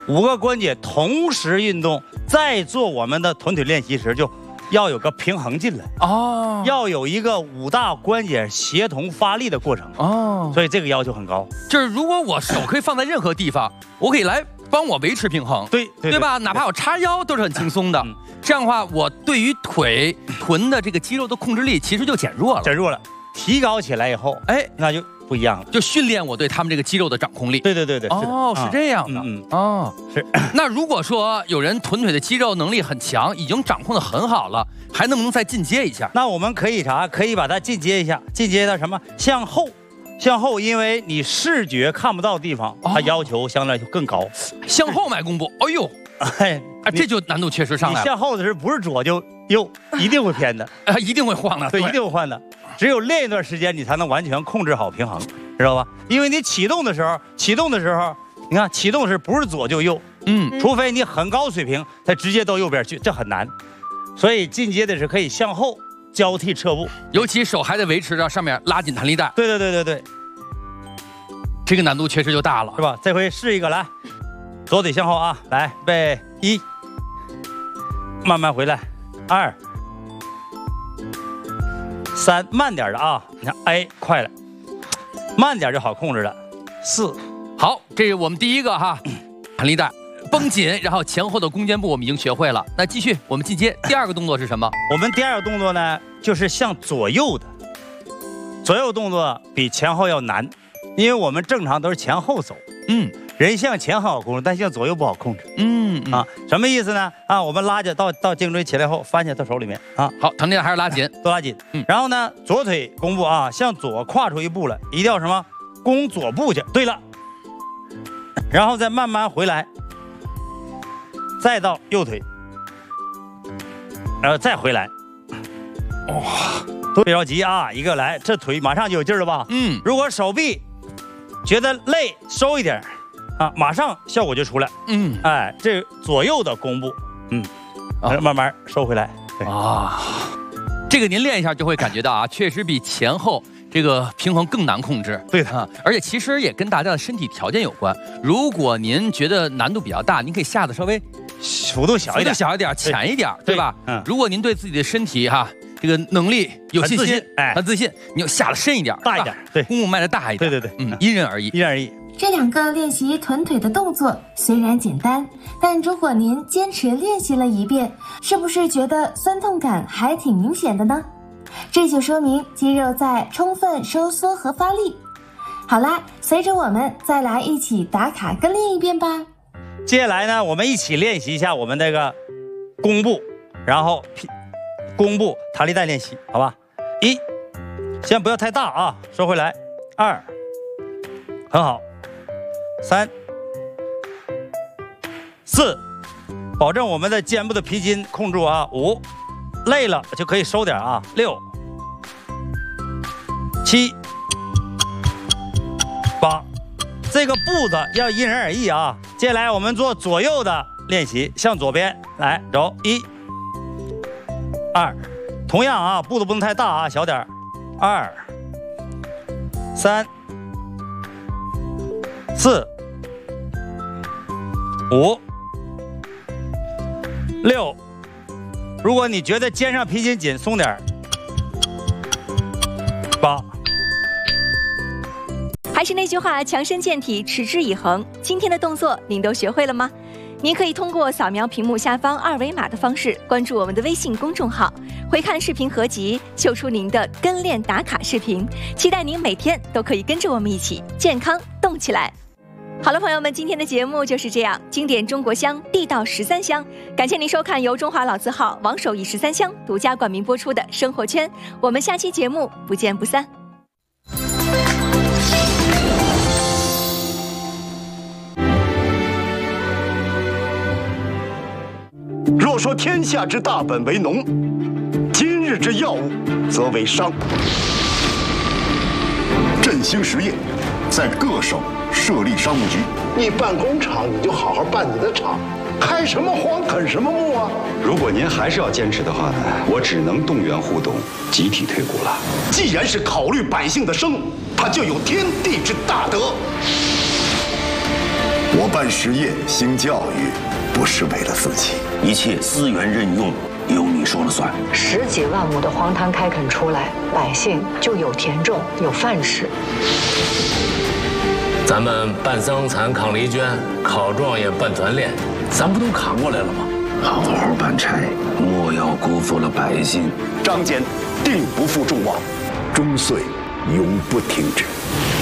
5个关节同时运动，在做我们的臀腿练习时，就要有个平衡进来哦， 要有一个5大关节协同发力的过程哦， 所以这个要求很高。 就是如果我手可以放在任何地方，我可以来帮我维持平衡， 对吧？哪怕我叉腰都是很轻松的。这样的话，我对于臀的这个肌肉的控制力其实就减弱了， 提高起来以后，哎，那就不一样了， 就训练我对他们这个肌肉的掌控力。 对， 哦，是这样的，哦， 是。 那如果说有人臀腿的肌肉能力很强，已经掌控得很好了，还能不能再进阶一下？ 那我们可以啥？可以把它进阶一下，进阶到什么？向后，因为你视觉看不到的地方，它要求相对来说更高。 向后迈弓步，哎呦，这就难度确实上来了。 你向后的时候不是左就右，一定会偏的， 一定会晃的， 对，一定会晃的。只有练一段时间，你才能完全控制好平衡，知道吧？因为你启动的时候，你看启动时不是左就右，除非你很高水平，才直接到右边去，这很难。所以进阶的是可以向后交替撤步， 尤其手还得维持着上面拉紧弹力带。 对， 这个难度确实就大了， 是吧？这回试一个，来，左腿向后啊，来，预备1，慢慢回来，2、3，慢点的啊，你看，哎，快了，慢点就好控制了，4， 好，这是我们第一个哈，弹力带绷紧，然后前后的弓箭步我们已经学会了。那继续，我们进阶，第2个动作是什么？ 我们第2个动作呢，就是向左右的，左右动作比前后要难，因为我们正常都是前后走，人向前很好控制，但向左右不好控制，什么意思呢？啊，我们拉着到颈椎起来后，翻下到手里面啊， 好，弹力带还是拉紧， 多拉紧，然后呢，左腿弓步啊，向左跨出一步了，一定要什么？弓左步去，对了，然后再慢慢回来，再到右腿，然后再回来，哇，别着急啊，一个来，这腿马上就有劲了吧？如果手臂觉得累，收一点啊，马上效果就出来。哎，这左右的弓步，慢慢收回来。 这个您练一下就会感觉到啊，确实比前后这个平衡更难控制。 对的， 而且其实也跟大家的身体条件有关。如果您觉得难度比较大，您可以下的稍微幅度小一点， 浅一点，对吧？如果您对自己的身体这个能力有信心，很自信，你就下的深一点， 大一点，对， 弓步迈的大一点， 对， 因人而异， 这2个练习臀腿的动作虽然简单，但如果您坚持练习了1遍，是不是觉得酸痛感还挺明显的呢？这就说明肌肉在充分收缩和发力。好啦，随着我们再来一起打卡跟练一遍吧。 接下来呢，我们一起练习一下我们这个弓步，然后弓步弹力带练习，好吧？1，先不要太大啊，收回来。2，很好。3、4，保证我们的肩部的皮筋控住啊。5，累了就可以收点啊。6、7、8，这个步子要因人而异啊。接下来我们做左右的练习，向左边来走，1、2，同样啊，步子不能太大啊，小点2、3、4、5、6，如果你觉得肩上皮筋紧，松点8。 还是那句话，强身健体，持之以恒。今天的动作您都学会了吗？您可以通过扫描屏幕下方2维码的方式关注我们的微信公众号，回看视频合集，秀出您的跟练打卡视频。期待您每天都可以跟着我们一起健康动起来。好了，朋友们，今天的节目就是这样，经典中国香，地道13香。感谢您收看由中华老字号王守义13香独家冠名播出的生活圈，我们下期节目不见不散。 若说天下之大本为农，今日之要务则为商。振兴实业，在各省设立商务局。 你办工厂，你就好好办你的厂，开什么荒啃什么牧啊！ 如果您还是要坚持的话呢，我只能动员互动，集体退股了。 既然是考虑百姓的生，他就有天地之大德。 我办实业、兴教育，不是为了自己， 一切资源任用由你说了算。 10几万亩的荒滩开垦出来，百姓就有田种，有饭吃。 咱们办桑蚕、扛黎娟、考状元、办团练，咱不都扛过来了吗？ 好好办差，莫要辜负了百姓。 张坚定不负众望，终岁永不停止。